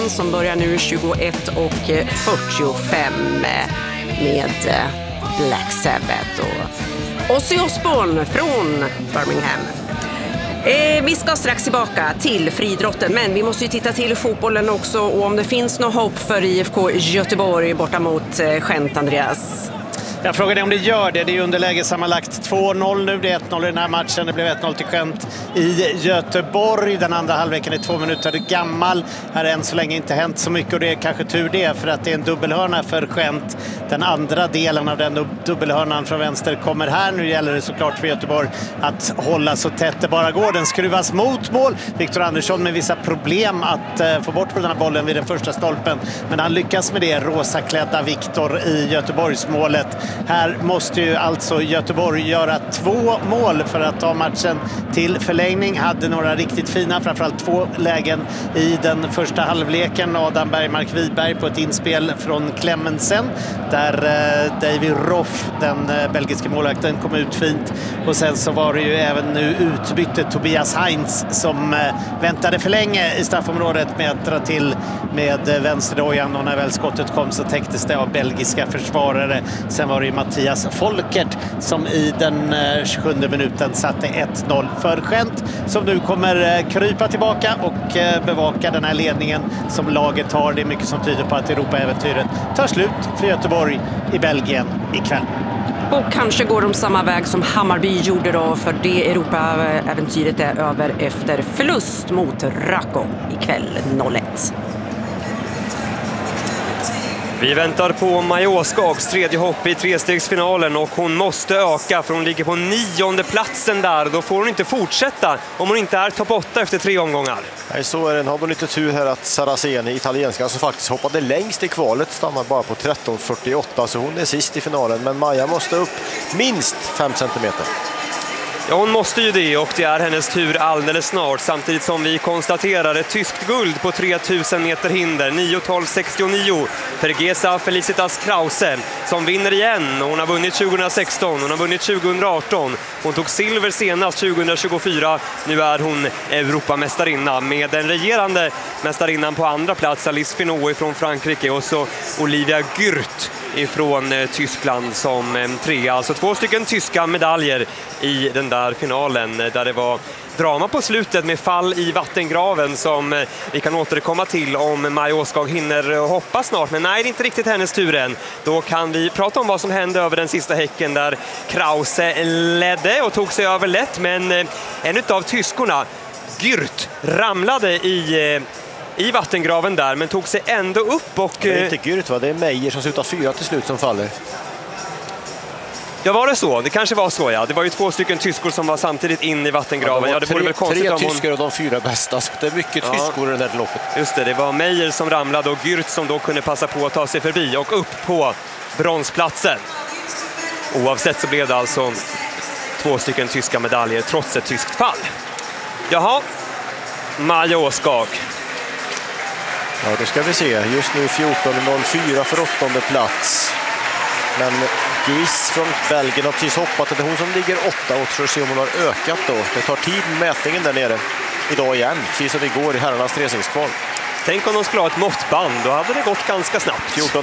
som börjar nu 21:45 med Black Sabbath och Ozzy Osbourne från Birmingham. Vi ska strax tillbaka till friidrotten, men vi måste ju titta till fotbollen också, och om det finns något hopp för IFK Göteborg borta mot Gent, Andreas. Jag frågar dig om det gör det. Det är ju underläge sammanlagt 2-0 nu. Det är 1-0 i den här matchen. Det blev 1-0 till Gent i Göteborg. Den andra halvleken är 2 minuter gammal. Här har än så länge inte hänt så mycket, och det är kanske tur det, för att det är en dubbelhörna för Gent. Den andra delen av den dubbelhörnan från vänster kommer här. Nu gäller det såklart för Göteborg att hålla så tätt det bara går. Den skruvas mot mål. Viktor Andersson med vissa problem att få bort på den här bollen vid den första stolpen. Men han lyckas med det, rosaklädda Viktor i Göteborgsmålet. Här måste ju alltså Göteborg göra 2 mål för att ta matchen till förlängning. Hade några riktigt fina, framförallt 2 lägen i den första halvleken. Adam Bergmark-Wiberg på ett inspel från Clemensen, där David Roff, den belgiska målvakten, kom ut fint. Och sen så var det ju även nu utbytte Tobias Heinz som väntade för länge i straffområdet med att dra till med vänsterdojan, och när väl skottet kom så täcktes det av belgiska försvarare. Sen var det ju Mattias Folkert som i den 27 minuten satte 1-0 för Gent, som nu kommer krypa tillbaka och bevaka den här ledningen som laget har. Det är mycket som tyder på att Europa-äventyret tar slut för Göteborg i Belgien ikväll. Och kanske går de samma väg som Hammarby gjorde då, för det Europa-äventyret är över efter förlust mot Raco ikväll 0-1. Vi väntar på Maja Åskags tredje hopp i trestegsfinalen, och hon måste öka, för hon ligger på 9:e platsen där. Då får hon inte fortsätta om hon inte är topp 8 efter 3 omgångar. Nej, så är det. Har hon lite tur här att Saraceni, italienska, som faktiskt hoppade längst i kvalet, stannar bara på 13:48, så hon är sist i finalen. Men Maja måste upp minst 5 centimeter. Ja, hon måste ju det, och det är hennes tur alldeles snart, samtidigt som vi konstaterar ett tyskt guld på 3000 meter hinder, 9:12:69 för Gesa Felicitas Krause, som vinner igen. Hon har vunnit 2016, hon har vunnit 2018, hon tog silver senast 2024, nu är hon Europamästarinna med den regerande mästarinnan på andra plats, Alice Finot från Frankrike, och så Olivia Gürt ifrån Tyskland som 3. Alltså 2 stycken tyska medaljer i den där finalen, där det var drama på slutet med fall i vattengraven som vi kan återkomma till om Maja Åskag hinner hoppa snart. Men nej, det är inte riktigt hennes tur än. Då kan vi prata om vad som hände över den sista häcken, där Krause ledde och tog sig över lätt, men en av tyskorna, Gürt, ramlade i vattengraven där, men tog sig ändå upp. Och det är inte Gürt, va? Det är Meijer som slutar 4 till slut som faller. Ja, var det så? Det kanske var så, ja. Det var ju 2 stycken tyskor som var samtidigt in i vattengraven. Ja, det vore väl konstigt 3 om tyskor och de 4 bästa, så det är mycket tyskor i det här loppet. Just det var Meijer som ramlade och Gürt som då kunde passa på att ta sig förbi och upp på bronsplatsen. Oavsett så blev det alltså 2 stycken tyska medaljer trots ett tyskt fall. Jaha, Maja Åskag. Ja, då ska vi se. Just nu 14:04 för 8:e plats. Men Gris från Belgien har precis hoppat. Det är hon som ligger 8, och tror se om hon har ökat då. Det tar tid med mätningen där nere idag igen, precis som igår i herrarnas trestegsval. Tänk om de skulle ha ett måttband, då hade det gått ganska snabbt.